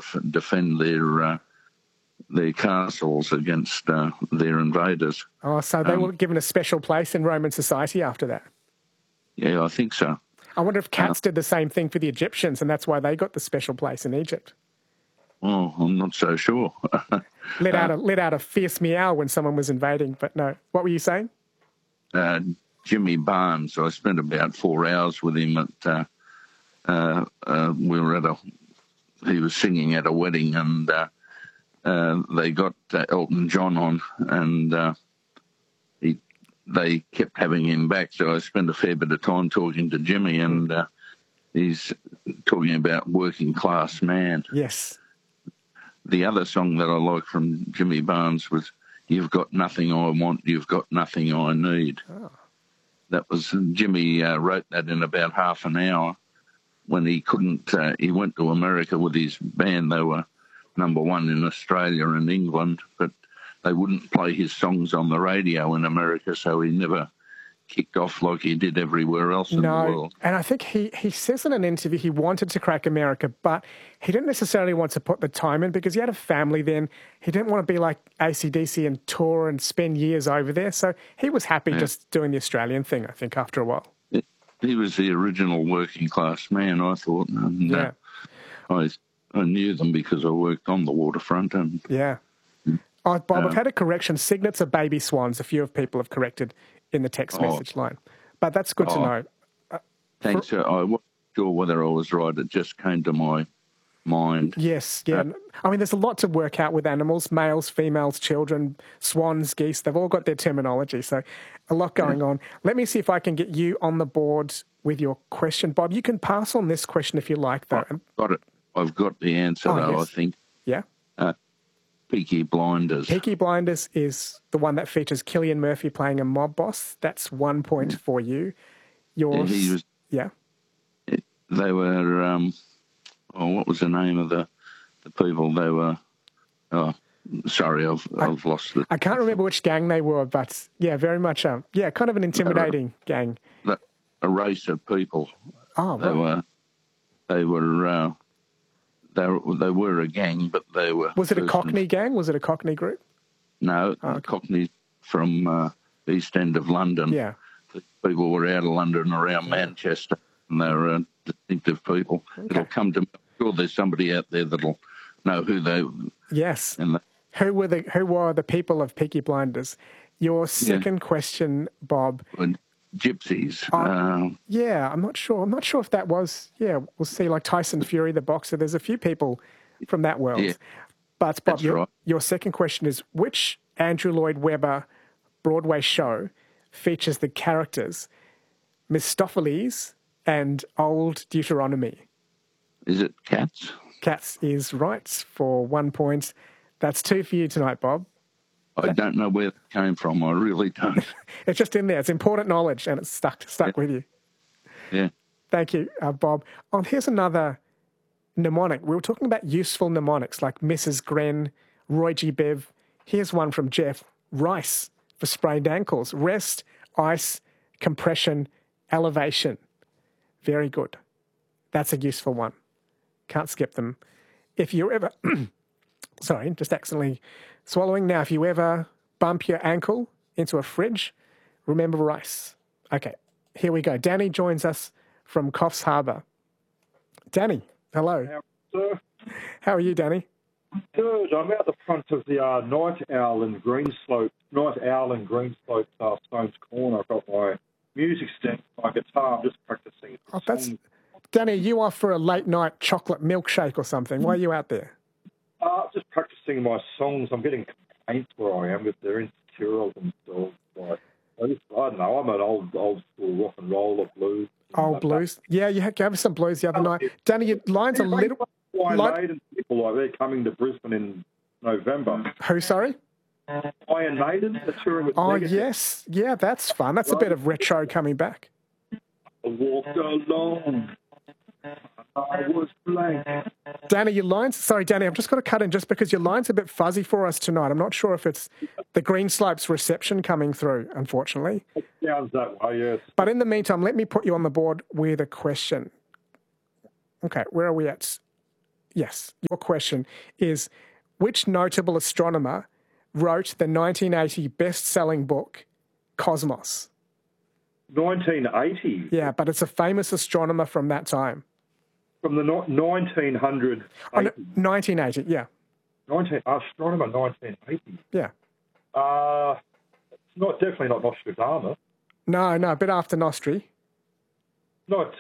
defend their castles against their invaders. Oh, so they were given a special place in Roman society after that? Yeah, I think so. I wonder if cats did the same thing for the Egyptians, and that's why they got the special place in Egypt. Oh, I'm not so sure. Let out a fierce meow when someone was invading, but no. What were you saying? Jimmy Barnes, I spent about 4 hours with him at, he was singing at a wedding, and they got Elton John on, and they kept having him back, so I spent a fair bit of time talking to Jimmy, and he's talking about working class man. Yes. The other song that I like from Jimmy Barnes was "You've Got Nothing I Want, You've Got Nothing I Need." Oh. That was Jimmy wrote that in about half an hour when he couldn't. He went to America with his band. They were #1 in Australia and England, but they wouldn't play his songs on the radio in America, so he never kicked off like he did everywhere else in the world. And I think he says in an interview he wanted to crack America, but he didn't necessarily want to put the time in because he had a family then. He didn't want to be like AC/DC and tour and spend years over there, so he was happy just doing the Australian thing, I think, after a while. He was the original working class man, I thought, and I knew them because I worked on the waterfront. And Oh, Bob, I've had a correction. Cygnets are baby swans. A few of people have corrected in the text message line. But that's good to know. Thanks. I wasn't sure whether I was right. It just came to my mind. Yes, yeah. I mean, there's a lot to work out with animals, males, females, children, swans, geese. They've all got their terminology, so a lot going on. Let me see if I can get you on the board with your question. Bob, you can pass on this question if you like, though. Got it. I've got the answer, though, yes. I think. Yeah? Peaky Blinders. Peaky Blinders is the one that features Cillian Murphy playing a mob boss. That's 1 point for you. Yours, They were, what was the name of the people? They were, sorry, I've lost it. I can't remember which gang they were, but very much, kind of an intimidating gang. A race of people. Oh, right. They were a gang, but they were... Was it a Cockney gang? Was it a Cockney group? No, Cockney from East End of London. Yeah. The people were out of London around Manchester, and they were distinctive people. Okay. It'll come to me. I'm sure there's somebody out there that'll know who they... Yes. Who were the people of Peaky Blinders? Your second question, Bob... Gypsies. I'm not sure. I'm not sure if that was... Yeah, we'll see, like Tyson Fury, the boxer. There's a few people from that world. Yeah. But, Bob, your second question is, which Andrew Lloyd Webber Broadway show features the characters Mephistopheles and Old Deuteronomy? Is it Cats? Cats is right for 1 point. That's 2 for you tonight, Bob. I don't know where it came from. I really don't. It's just in there. It's important knowledge, and it's stuck with you. Yeah. Thank you, Bob. Here's another mnemonic. We were talking about useful mnemonics like Mrs. Gren, Roy G. Biv. Here's one from Jeff. Rice for sprained ankles. Rest, ice, compression, elevation. Very good. That's a useful one. Can't skip them. If you ever... Sorry, just accidentally swallowing. Now, if you ever bump your ankle into a fridge, remember rice. Okay, here we go. Danny joins us from Coffs Harbour. Danny, hello. How are you, Danny? Good. I'm out the front of the Night Owl in Greenslope, Stones Corner. I've got my music stand, my guitar. I'm just practicing. Danny, you are for a late night chocolate milkshake or something. Why are you out there? Just practicing my songs. I'm getting complaints where I am with their insecure themselves. I don't know. I'm an old school rock and roll blues. Old blues? Yeah, you gave us some blues the other night. Danny, your line's a little... Iron Maiden people, they're coming to Brisbane in November. Who, sorry? Iron Maiden, the touring with Negative. Yes. Yeah, that's fun. That's a bit of retro coming back. I walked alone. I was blank. Danny, your lines... Sorry, Danny, I've just got to cut in just because your line's a bit fuzzy for us tonight. I'm not sure if it's the Greenslopes reception coming through, unfortunately. It sounds that way, yes. But in the meantime, let me put you on the board with a question. Okay, where are we at? Yes. Your question is, which notable astronomer wrote the 1980 best-selling book, Cosmos? 1980. Yeah, but it's a famous astronomer from that time. From the 1900. Oh, no, 1980, yeah. Astronomer 1980. Yeah. It's definitely not Nostradamus. No, a bit after Nostri. Not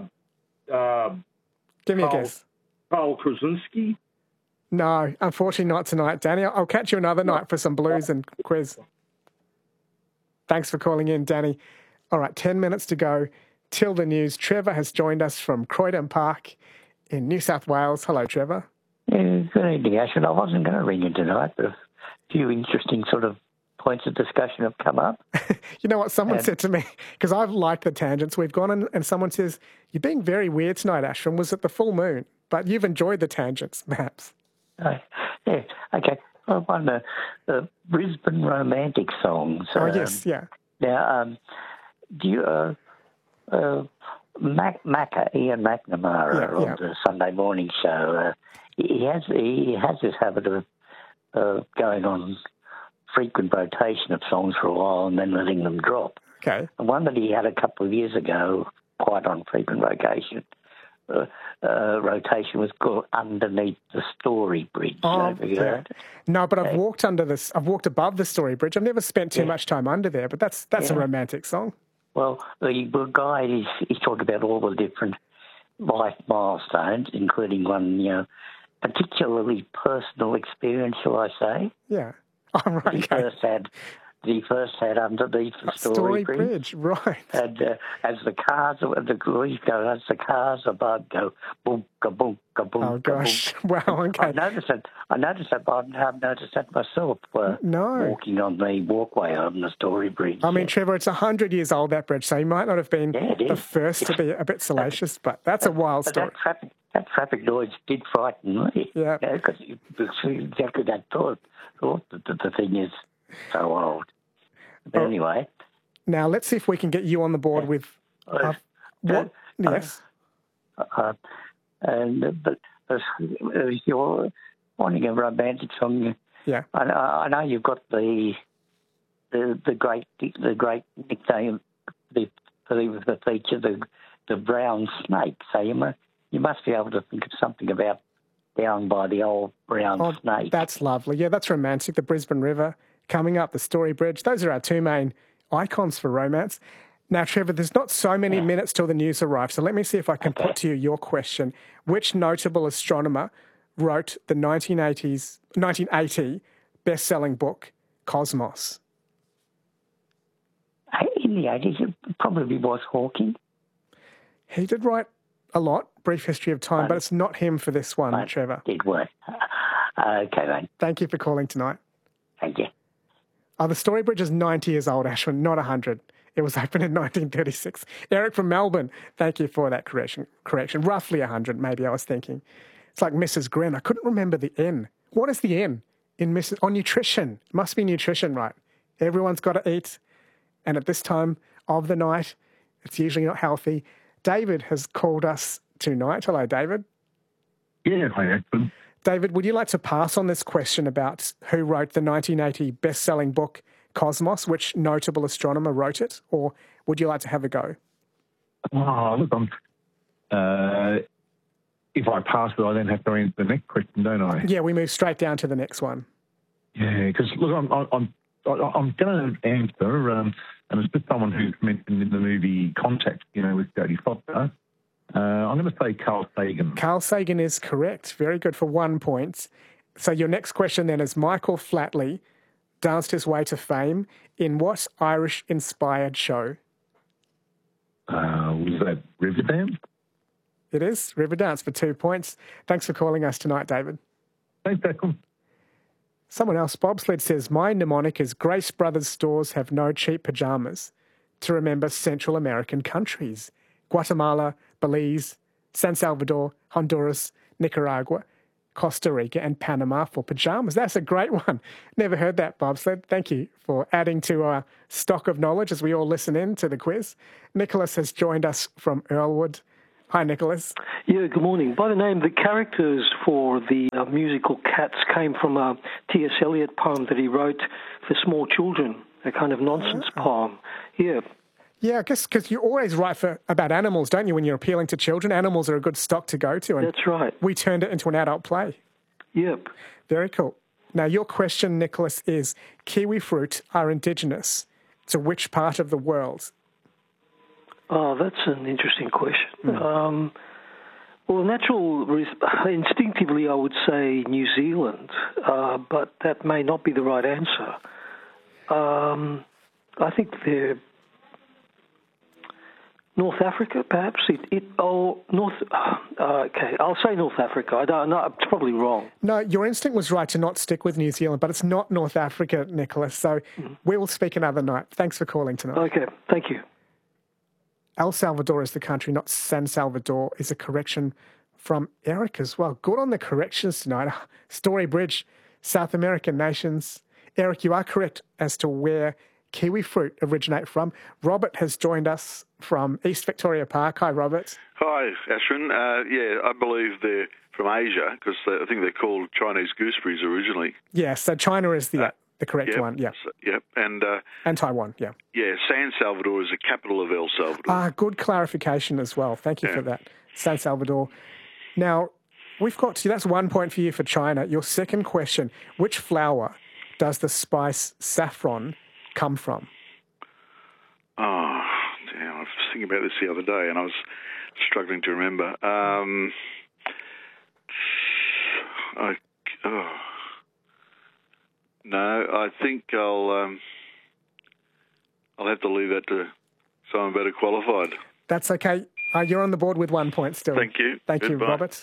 Give me a guess. Carl Krasinski. No, unfortunately not tonight, Danny. I'll catch you another night for some blues and quiz. Thanks for calling in, Danny. All right, 10 minutes to go till the news. Trevor has joined us from Croydon Park in New South Wales. Hello, Trevor. Yeah, good evening, Ashton. I wasn't going to ring in tonight, but a few interesting sort of points of discussion have come up. You know what someone said to me? Because I've liked the tangents. We've gone in and someone says, you're being very weird tonight, Ashton. Was it the full moon? But you've enjoyed the tangents, perhaps. Yeah, okay. Well, one of the Brisbane romantic songs. Oh, yes, yeah. Now, do you... Ian McNamara on the Sunday morning show, he has this habit of going on frequent rotation of songs for a while and then letting them drop. Okay. And one that he had a couple of years ago, quite on frequent rotation, was called Underneath the Story Bridge. Have you heard? No, but I've walked under this. I've walked above the Story Bridge. I've never spent too much time under there, but that's a romantic song. Well, the guy, he's talked about all the different life milestones, including one, particularly personal experience, shall I say. Yeah. Oh, right. He first had underneath the Story Bridge. Right. And as the cars above go, boom, ka-boom, ka-boom. Oh, gosh. Wow, okay. I noticed that, but I've noticed that myself walking on the walkway on the Story Bridge. I mean, Trevor, it's 100 years old, that bridge, so he might not have been the first to be a bit salacious, but that's a wild story. That traffic noise did frighten me. Yeah. Because exactly that thought that the thing is so old. But anyway. Now, let's see if we can get you on the board with what? Yes. But if you're wanting a romantic song, I know you've got the great nickname for the feature, the brown snake. So you must be able to think of something about down by the old brown snake. That's lovely. Yeah, that's romantic. The Brisbane River coming up, the Story Bridge. Those are our two main icons for romance. Now, Trevor, there's not so many minutes till the news arrives, so let me see if I can put to you your question. Which notable astronomer wrote the 1980 best-selling book, Cosmos? In the 80s, it probably was Hawking. He did write a lot, Brief History of Time, but it's not him for this one, Trevor. It was. Okay, mate. Thank you for calling tonight. Thank you. The Story Bridge is 90 years old, Ashwin, not 100. It was opened in 1936. Eric from Melbourne, thank you for that correction. Roughly 100, maybe I was thinking. It's like Mrs. Gren. I couldn't remember the N. What is the N in Mrs. On nutrition? It must be nutrition, right? Everyone's got to eat. And at this time of the night, it's usually not healthy. David has called us tonight. Hello, David. Yeah, hi, Ashwin. David, would you like to pass on this question about who wrote the 1980 best-selling book, Cosmos? Which notable astronomer wrote it? Or would you like to have a go? Oh, look, if I pass it, I then have to answer the next question, don't I? Yeah, we move straight down to the next one. Yeah, because, look, I'm going to answer, and it's just someone who's mentioned in the movie Contact, with Jodie Foster. I'm going to say Carl Sagan. Carl Sagan is correct. Very good for 1 point. So your next question then is Michael Flatley danced his way to fame in what Irish-inspired show? Was that Riverdance? It is Riverdance for 2 points. Thanks for calling us tonight, David. Thanks, Declan. Someone else, Bobsled, says, my mnemonic is Grace Brothers stores have no cheap pajamas to remember Central American countries. Guatemala, Belize, San Salvador, Honduras, Nicaragua, Costa Rica and Panama for pajamas. That's a great one. Never heard that, Bobsled. Thank you for adding to our stock of knowledge as we all listen in to the quiz. Nicholas has joined us from Earlwood. Hi, Nicholas. Yeah, good morning. By the name, the characters for the musical Cats came from a T.S. Eliot poem that he wrote for small children, a kind of nonsense poem. Yeah. Yeah, I guess because you always write about animals, don't you, when you're appealing to children? Animals are a good stock to go to. And that's right. We turned it into an adult play. Yep. Very cool. Now, your question, Nicholas, is kiwi fruit are indigenous to which part of the world? Oh, that's an interesting question. Instinctively, I would say New Zealand, but that may not be the right answer. I think they're North Africa, perhaps. Okay, I'll say North Africa. I don't know. It's probably wrong. No, your instinct was right to not stick with New Zealand, but it's not North Africa, Nicholas. So we will speak another night. Thanks for calling tonight. Okay, thank you. El Salvador is the country, not San Salvador, is a correction from Eric as well. Good on the corrections tonight. Story Bridge, South American nations. Eric, you are correct as to where kiwi fruit originate from. Robert has joined us from East Victoria Park. Hi, Robert. Hi, Ashwin. I believe they're from Asia because I think they're called Chinese gooseberries originally. Yeah, so China is the correct one. Yeah. Yep. And Taiwan, yeah. Yeah, San Salvador is the capital of El Salvador. Good clarification as well. Thank you for that. San Salvador. Now, that's 1 point for you for China. Your second question, which flower does the spice saffron come from? Oh, damn. I was thinking about this the other day and I was struggling to remember. No, I think I'll have to leave that to someone better qualified. That's okay. You're on the board with 1 point still. Thank you. Thank you, Robert.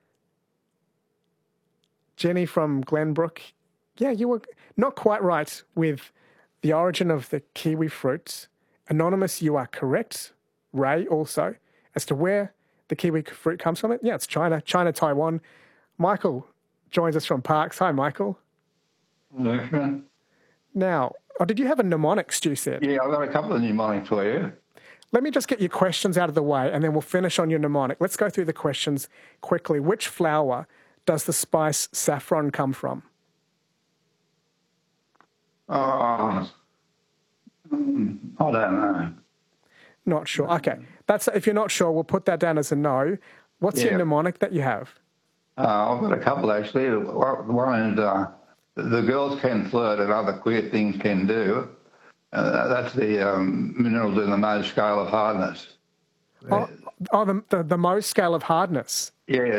Jenny from Glenbrook. Yeah, you were not quite right with the origin of the kiwi fruit. Anonymous, you are correct. Ray also, as to where the kiwi fruit comes from. It's China, Taiwan. Michael joins us from Parkes. Hi, Michael. Hello. Now, did you have a mnemonic, Stu said? Yeah, I've got a couple of mnemonics for you. Let me just get your questions out of the way and then we'll finish on your mnemonic. Let's go through the questions quickly. Which flower does the spice saffron come from? I don't know. Not sure. Okay. If you're not sure, we'll put that down as a no. What's your mnemonic that you have? I've got a couple, actually. One is the girls can flirt and other queer things can do. That's the minerals in the Mohs scale of hardness. The Mohs scale of hardness? Yeah,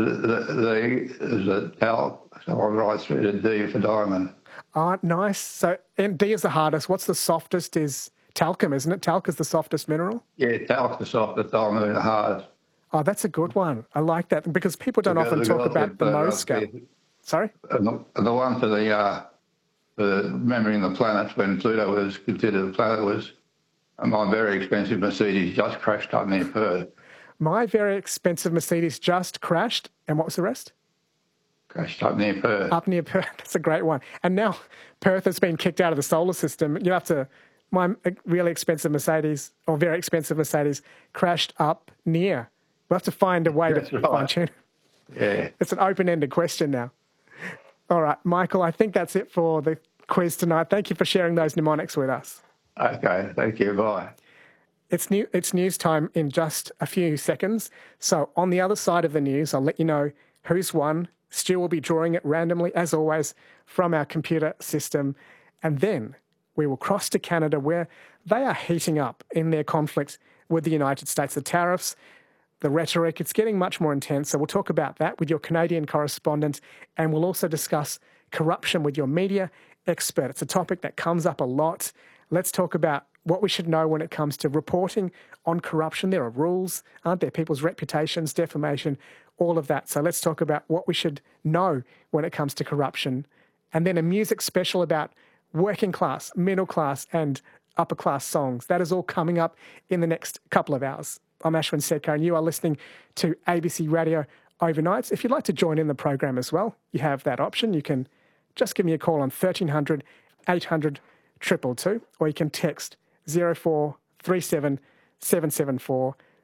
the talc, so I'll write through the D for diamond. Nice. So D is the hardest. What's the softest is talcum, isn't it? Talc is the softest mineral? Yeah, talc's the softest, diamond is the hardest. Oh, that's a good one. I like that because people don't often talk about the Mohs scale. Sorry? The one for the remembering the planets when Pluto was considered a planet was my very expensive Mercedes just crashed up near Perth. My very expensive Mercedes just crashed. And what was the rest? Crashed up near Perth. Up near Perth. That's a great one. And now Perth has been kicked out of the solar system. You have to... My really expensive Mercedes, or very expensive Mercedes, crashed up near. We'll have to find a way to fine-tune it. Yeah. It's an open-ended question now. All right, Michael, I think that's it for the quiz tonight. Thank you for sharing those mnemonics with us. Okay, thank you. Bye. It's news time in just a few seconds. So on the other side of the news, I'll let you know who's won. Stu will be drawing it randomly, as always, from our computer system. And then we will cross to Canada, where they are heating up in their conflict with the United States. The tariffs, the rhetoric, it's getting much more intense. So we'll talk about that with your Canadian correspondent, and we'll also discuss corruption with your media expert. It's a topic that comes up a lot. Let's talk about what we should know when it comes to reporting on corruption. There are rules, aren't there? People's reputations, defamation, all of that. So let's talk about what we should know when it comes to corruption. And then a music special about working class, middle class and upper class songs. That is all coming up in the next couple of hours. I'm Ashwin Setkar and you are listening to ABC Radio Overnights. If you'd like to join in the program as well, you have that option. You can just give me a call on 1300 800 222, or you can text 0437 774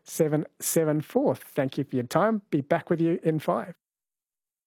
774. Thank you for your time. Be back with you in 5.